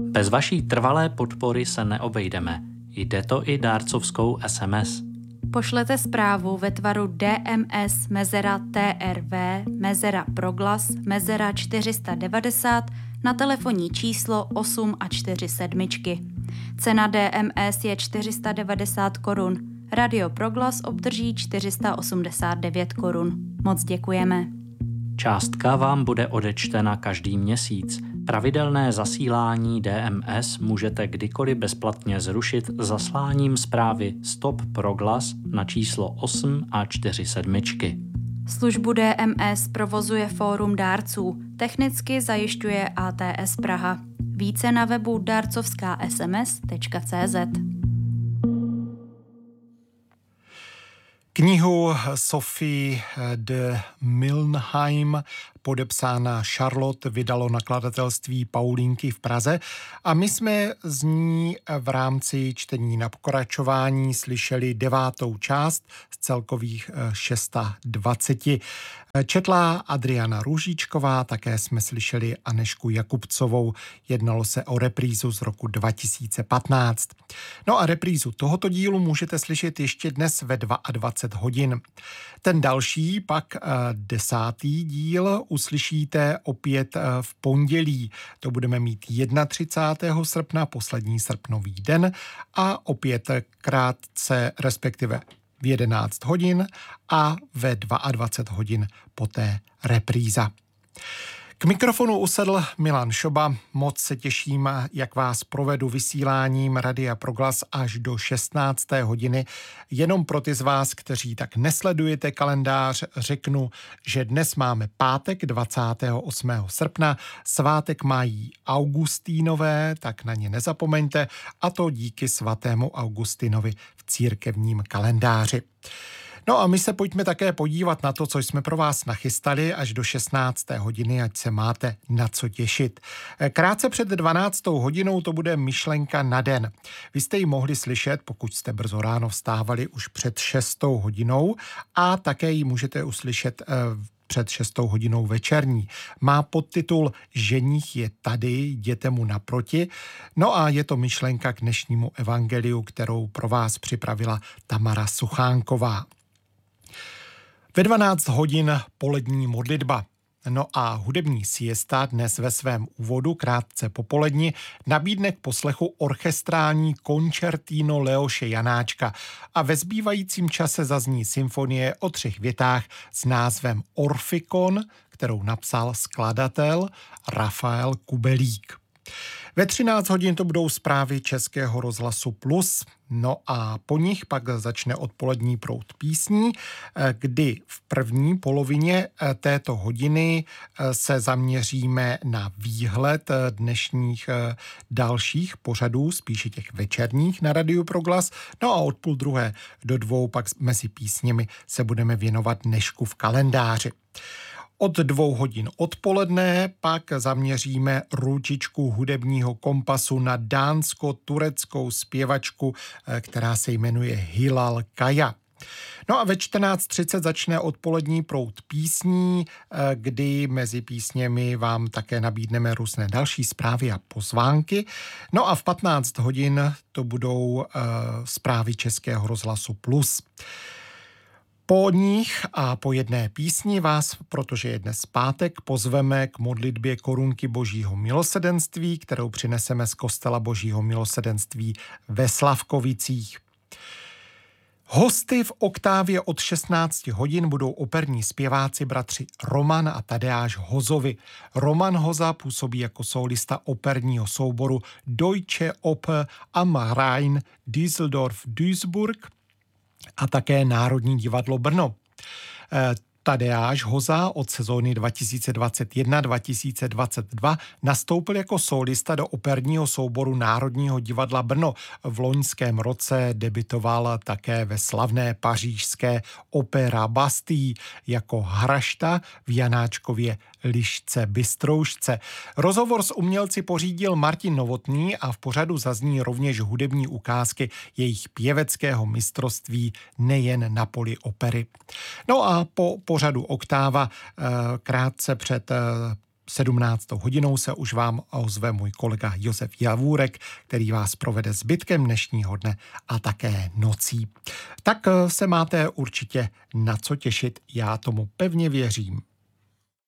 Bez vaší trvalé podpory se neobejdeme. Jde to i dárcovskou SMS. Pošlete zprávu ve tvaru DMS TRV proglas 490 na telefonní číslo 8 a 4 sedmičky. Cena DMS je 490 korun. Radio Proglas obdrží 489 korun. Moc děkujeme. Částka vám bude odečtena každý měsíc. Pravidelné zasílání DMS můžete kdykoliv bezplatně zrušit zasláním zprávy Stop Proglas na číslo 8 a 4 sedmičky. Službu DMS provozuje Fórum dárců. Technicky zajišťuje ATS Praha. Více na webu darcovskasms.cz. Knihu Sophie de Milnheim podepsána Charlotte vydalo nakladatelství Paulínky v Praze a my jsme z ní v rámci čtení na pokračování slyšeli 9. část z celkových 620. Četla Adriana Růžičková, také jsme slyšeli Anežku Jakubcovou, jednalo se o reprízu z roku 2015. No a reprízu tohoto dílu můžete slyšet ještě dnes ve 22 hodin. Ten další, pak 10. díl, uslyšíte opět v pondělí. To budeme mít 31. srpna, poslední srpnový den a opět krátce, respektive v 11 hodin a ve 22 hodin poté repríza. K mikrofonu usedl Milan Šoba. Moc se těším, jak vás provedu vysíláním Radia Proglas až do 16. hodiny. Jenom pro ty z vás, kteří tak nesledujete kalendář, řeknu, že dnes máme pátek 28. srpna. Svátek mají Augustínové, tak na ně nezapomeňte, a to díky svatému Augustinovi v církevním kalendáři. No a my se pojďme také podívat na to, co jsme pro vás nachystali až do 16. hodiny, ať se máte na co těšit. Krátce před 12. hodinou to bude myšlenka na den. Vy jste ji mohli slyšet, pokud jste brzo ráno vstávali, už před 6. hodinou a také ji můžete uslyšet před 6. hodinou večerní. Má podtitul Ženích je tady, jděte mu naproti. No a je to myšlenka k dnešnímu evangeliu, kterou pro vás připravila Tamara Suchánková. Ve 12 hodin polední modlitba. No a hudební siesta dnes ve svém úvodu krátce popoledni nabídne k poslechu orchestrální koncertino Leoše Janáčka a ve zbývajícím čase zazní symfonie o 3 větách s názvem Orfikon, kterou napsal skladatel Rafael Kubelík. Ve 13 hodin to budou zprávy Českého rozhlasu Plus, no a po nich pak začne odpolední proud písní, kdy v první polovině této hodiny se zaměříme na výhled dnešních dalších pořadů, spíše těch večerních na Radiu Proglas, no a od 12:30 do 2 pak mezi písněmi se budeme věnovat dnešku v kalendáři. Od 2 hodin odpoledne pak zaměříme ručičku hudebního kompasu na dánsko-tureckou zpěvačku, která se jmenuje Hilal Kaya. No a ve 14:30 začne odpolední proud písní, kdy mezi písněmi vám také nabídneme různé další zprávy a pozvánky. No a v 15 hodin to budou zprávy Českého rozhlasu Plus. Po nich a po jedné písni vás, protože je dnes pátek, pozveme k modlitbě korunky Božího milosedenství, kterou přineseme z kostela Božího milosedenství ve Slavkovicích. Hosty v Oktávě od 16 hodin budou operní zpěváci bratři Roman a Tadeáš Hozovi. Roman Hoza působí jako solista operního souboru Deutsche Oper am Rhein Düsseldorf-Duisburg a také Národní divadlo Brno. Tadeáš Hoza od sezóny 2021-2022 nastoupil jako solista do operního souboru Národního divadla Brno. V loňském roce debutoval také ve slavné pařížské Opéra Bastille jako Hrašta v Janáčkově Lišce Bystroušce. Rozhovor s umělci pořídil Martin Novotný a v pořadu zazní rovněž hudební ukázky jejich pěveckého mistrovství nejen na poli opery. No a po pořadu Oktáva krátce před 17. hodinou se už vám ozve můj kolega Josef Javůrek, který vás provede zbytkem dnešního dne a také nocí. Tak se máte určitě na co těšit, já tomu pevně věřím.